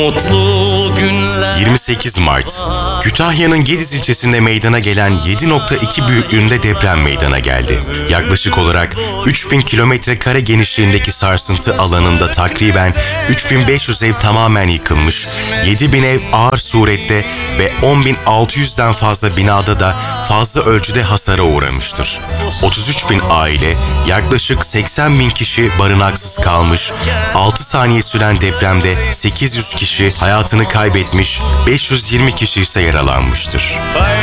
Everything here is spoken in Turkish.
Mutlu günler. 28 Mart, Kütahya'nın Gediz ilçesinde meydana gelen 7.2 büyüklüğünde deprem meydana geldi. Yaklaşık olarak 3000 kilometre kare genişliğindeki sarsıntı alanında takriben 3500 ev tamamen yıkılmış, 7000 ev ağır surette ve 10.600'den fazla binada da fazla ölçüde hasara uğramıştır. 33.000 aile, yaklaşık 80.000 kişi barınaksız kalmış, 6 saniye süren depremde 800 kişi hayatını kaybetmiş, 520 kişi ise yaralanmıştır.